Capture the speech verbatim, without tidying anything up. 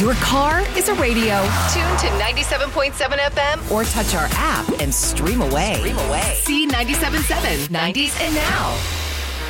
Your car is a radio. Tune to ninety-seven point seven F M or touch our app and stream away. Stream away. See ninety-seven point seven, nineties and now.